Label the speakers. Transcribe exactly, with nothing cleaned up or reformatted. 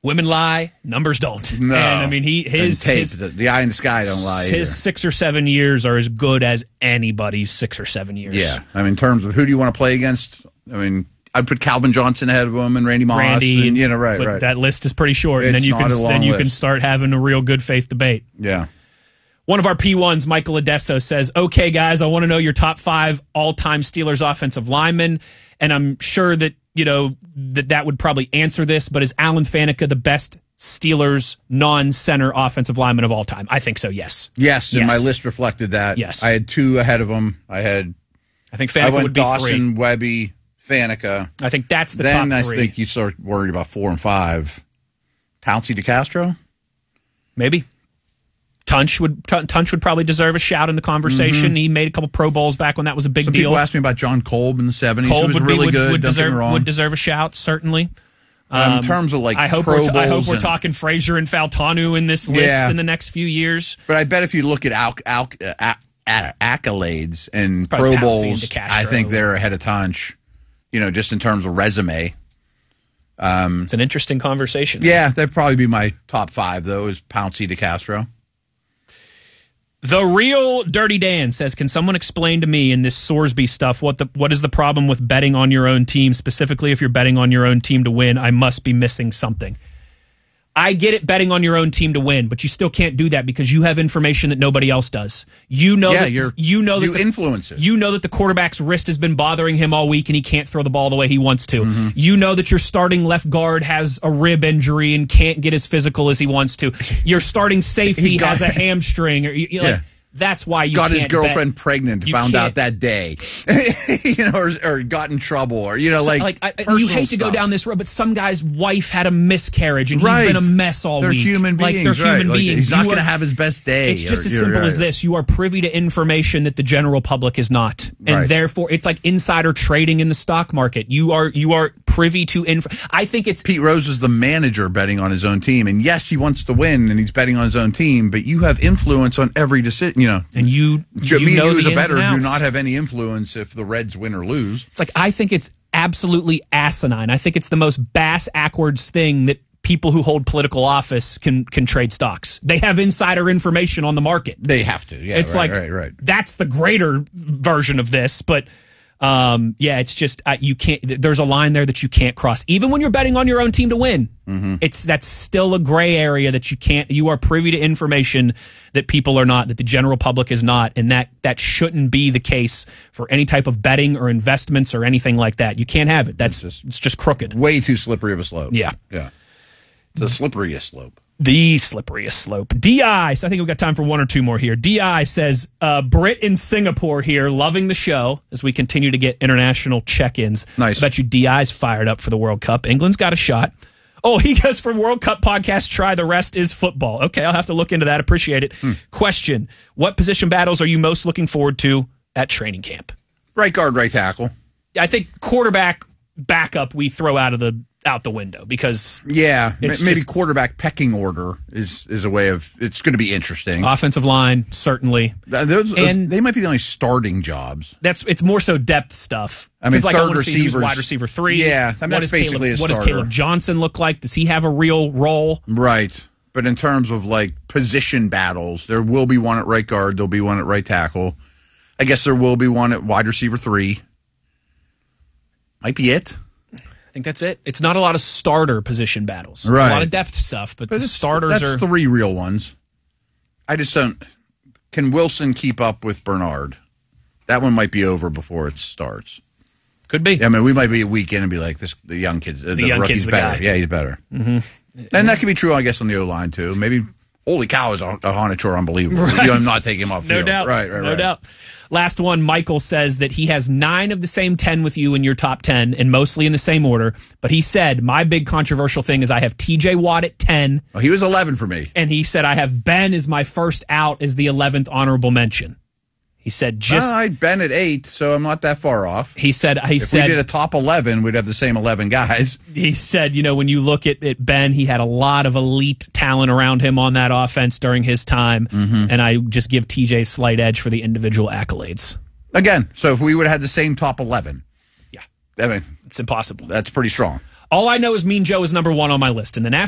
Speaker 1: Women lie, numbers don't.
Speaker 2: No.
Speaker 1: And I mean, he his,
Speaker 2: tape,
Speaker 1: his
Speaker 2: the, the eye in the sky don't lie
Speaker 1: His
Speaker 2: either.
Speaker 1: six or seven years are as good as anybody's six or seven years.
Speaker 2: Yeah. I mean, in terms of who do you want to play against? I mean, I'd put Calvin Johnson ahead of him and Randy Moss.
Speaker 1: Randy,
Speaker 2: and, you know, right,
Speaker 1: but
Speaker 2: right.
Speaker 1: That list is pretty short, and
Speaker 2: It's
Speaker 1: then you can
Speaker 2: not a long
Speaker 1: then you
Speaker 2: list.
Speaker 1: can start having a real good faith debate.
Speaker 2: Yeah.
Speaker 1: One of our P ones, Michael Adesso, says, okay, guys, I want to know your top five all-time Steelers offensive linemen, and I'm sure that, you know, that that would probably answer this, but is Alan Faneca the best Steelers non-center offensive lineman of all time? I think so, yes.
Speaker 2: Yes, and
Speaker 1: Yes.
Speaker 2: my list reflected that.
Speaker 1: Yes.
Speaker 2: I had two ahead of him. I had
Speaker 1: I think
Speaker 2: I
Speaker 1: Faneca
Speaker 2: went
Speaker 1: would be
Speaker 2: Dawson,
Speaker 1: three.
Speaker 2: Webby, Faneca.
Speaker 1: I think that's the
Speaker 2: then
Speaker 1: top
Speaker 2: I
Speaker 1: three.
Speaker 2: think you start worried about four and five. Pouncey DeCastro?
Speaker 1: Maybe. Tunch would Tunch would probably deserve a shout in the conversation.
Speaker 2: Mm-hmm.
Speaker 1: He made a couple Pro Bowls back when that was a big
Speaker 2: Some
Speaker 1: deal.
Speaker 2: people asked me about John Kolb in the seventies.
Speaker 1: Kolb
Speaker 2: He was
Speaker 1: would
Speaker 2: really
Speaker 1: be, would,
Speaker 2: good.
Speaker 1: would
Speaker 2: don't get me
Speaker 1: deserve
Speaker 2: wrong.
Speaker 1: would deserve a shout, certainly.
Speaker 2: Um,
Speaker 1: Um,
Speaker 2: in terms of like
Speaker 1: I hope
Speaker 2: Pro
Speaker 1: we're, t- I hope
Speaker 2: Bowls
Speaker 1: we're
Speaker 2: and-
Speaker 1: talking Frazier and Faltanu in this list
Speaker 2: Yeah.
Speaker 1: in the next few years.
Speaker 2: But I bet if you look at al- al- uh, a- accolades and
Speaker 1: Probably
Speaker 2: Pro
Speaker 1: Pouncey and
Speaker 2: Bowls,
Speaker 1: DeCastro.
Speaker 2: I think they're ahead of Tunch. You know, just in terms of resume. Um,
Speaker 1: It's an interesting conversation.
Speaker 2: yeah, that'd probably be my top five, though, is Pouncey DeCastro.
Speaker 1: The real Dirty Dan says, can someone explain to me in this Sorsby stuff what the what is the problem with betting on your own team, specifically if you're betting on your own team to win? I must be missing something. I get it, betting on your own team to win, but you still can't do that because you have information that nobody else does. You know
Speaker 2: Yeah,
Speaker 1: that
Speaker 2: you're,
Speaker 1: you know that
Speaker 2: you
Speaker 1: the,
Speaker 2: influence it.
Speaker 1: You know that the quarterback's wrist has been bothering him all week and he can't throw the ball the way he wants to.
Speaker 2: Mm-hmm.
Speaker 1: You know that your starting left guard has a rib injury and can't get as physical as he wants to. Your starting safety
Speaker 2: He got-
Speaker 1: has a hamstring. Or you, you
Speaker 2: Yeah.
Speaker 1: like, that's why you
Speaker 2: got
Speaker 1: can't
Speaker 2: his girlfriend
Speaker 1: bet.
Speaker 2: pregnant,
Speaker 1: You
Speaker 2: found
Speaker 1: can't-
Speaker 2: out that day, you know, or, or got in trouble, or you know, like,
Speaker 1: like I, you
Speaker 2: personal
Speaker 1: hate to go
Speaker 2: stuff.
Speaker 1: down this road, but some guy's wife had a miscarriage and
Speaker 2: Right.
Speaker 1: he's been a mess all
Speaker 2: They're
Speaker 1: week.
Speaker 2: human
Speaker 1: Like
Speaker 2: beings,
Speaker 1: they're
Speaker 2: right.
Speaker 1: human
Speaker 2: Like,
Speaker 1: beings.
Speaker 2: he's not
Speaker 1: You
Speaker 2: going to
Speaker 1: are-
Speaker 2: have his best day.
Speaker 1: It's just
Speaker 2: or-
Speaker 1: as
Speaker 2: you're
Speaker 1: simple
Speaker 2: right.
Speaker 1: as this. You are privy to information that the general public is not. And
Speaker 2: Right.
Speaker 1: therefore, it's like insider trading in the stock market. You are you are privy to info. I think it's
Speaker 2: Pete Rose is the manager betting on his own team, and yes, he wants to win, and he's betting on his own team. But you have influence on every decision. You know,
Speaker 1: and you,
Speaker 2: Jo-
Speaker 1: you
Speaker 2: me
Speaker 1: know
Speaker 2: and you as
Speaker 1: the
Speaker 2: a
Speaker 1: ins
Speaker 2: better
Speaker 1: and
Speaker 2: do
Speaker 1: outs.
Speaker 2: not have any influence if the Reds win or lose.
Speaker 1: It's like I think it's absolutely asinine. I think it's the most bass backwards thing that people who hold political office can can trade stocks. They have insider information on the market.
Speaker 2: They have to. Yeah,
Speaker 1: It's
Speaker 2: right,
Speaker 1: like
Speaker 2: right, right.
Speaker 1: that's the greater version of this, but um, yeah, it's just uh, you can't. There's a line there that you can't cross, even when you're betting on your own team to win.
Speaker 2: Mm-hmm.
Speaker 1: It's that's still a gray area that you can't. You are privy to information that people are not, that the general public is not, and that that shouldn't be the case for any type of betting or investments or anything like that. You can't have it. That's
Speaker 2: It's just-
Speaker 1: it's just crooked.
Speaker 2: Way too slippery of a slope.
Speaker 1: Yeah.
Speaker 2: Yeah. It's the slipperiest slope.
Speaker 1: The slipperiest slope. D I, so I think we've got time for one or two more here. D I says, uh, Brit in Singapore here, loving the show as we continue to get international check-ins.
Speaker 2: Nice.
Speaker 1: I bet you D I's fired up for the World Cup. England's got a shot. Oh, he goes for World Cup podcast, try the rest is football. Okay, I'll have to look into that. Appreciate it.
Speaker 2: Hmm.
Speaker 1: Question, what position battles are you most looking forward to at training camp?
Speaker 2: Right guard, right tackle.
Speaker 1: I think quarterback backup we throw out of the out the window because
Speaker 2: Yeah,
Speaker 1: It's
Speaker 2: m- maybe
Speaker 1: just-
Speaker 2: quarterback pecking order is is a way of. It's going to be interesting.
Speaker 1: offensive line, certainly.
Speaker 2: Th- those, uh,
Speaker 1: and-
Speaker 2: they might be the only starting jobs.
Speaker 1: That's it's more so depth stuff.
Speaker 2: I mean,
Speaker 1: 'Cause, like, I
Speaker 2: third
Speaker 1: wanna see who's
Speaker 2: receivers-
Speaker 1: wide receiver three.
Speaker 2: Yeah, I mean,
Speaker 1: What
Speaker 2: that's
Speaker 1: does
Speaker 2: basically
Speaker 1: Caleb,
Speaker 2: a
Speaker 1: What does
Speaker 2: starter.
Speaker 1: Caleb Johnson look like? Does he have a real role?
Speaker 2: Right. But in terms of like position battles, there will be one at right guard. There'll be one at right tackle. I guess there will be one at wide receiver three. Might be it.
Speaker 1: I think that's it. It's not a lot of starter position battles. It's
Speaker 2: Right.
Speaker 1: a lot of depth stuff, but,
Speaker 2: But
Speaker 1: the
Speaker 2: it's-
Speaker 1: starters
Speaker 2: that's
Speaker 1: are.
Speaker 2: three real ones. I just don't. Can Wilson keep up with Bernard? That one might be over before it starts.
Speaker 1: Could be.
Speaker 2: I mean, we might be a week in and be like, "This the young kid's uh, the,
Speaker 1: young
Speaker 2: rookie's
Speaker 1: kid's the
Speaker 2: better."
Speaker 1: guy.
Speaker 2: Yeah, he's better. Mm-hmm. And that could be true, I guess, on the O line too. Maybe. Holy cow, is a Honachor unbelievable?
Speaker 1: Right.
Speaker 2: You know, I'm not taking him off.
Speaker 1: No
Speaker 2: field.
Speaker 1: doubt.
Speaker 2: Right, right,
Speaker 1: no
Speaker 2: right.
Speaker 1: doubt. Last one, Michael says that he has nine of the same ten with you in your top ten, and mostly in the same order. But he said, my big controversial thing is I have T J Watt at ten,
Speaker 2: Well, he was eleven for me.
Speaker 1: and he said I have Ben as my first out as the eleventh honorable mention. He said just
Speaker 2: Well, I'd been at eight, so I'm not that far off.
Speaker 1: he said he
Speaker 2: If
Speaker 1: said
Speaker 2: we did a top eleven, we'd have the same eleven guys.
Speaker 1: he said, you know, when you look at, at Ben, he had a lot of elite talent around him on that offense during his time,
Speaker 2: Mm-hmm.
Speaker 1: and I just give T J a slight edge for the individual accolades.
Speaker 2: Again, so if we would have had the same top eleven,
Speaker 1: Yeah,
Speaker 2: I mean,
Speaker 1: it's impossible.
Speaker 2: that's pretty strong.
Speaker 1: All I know is Mean Joe is number one on my list, and then after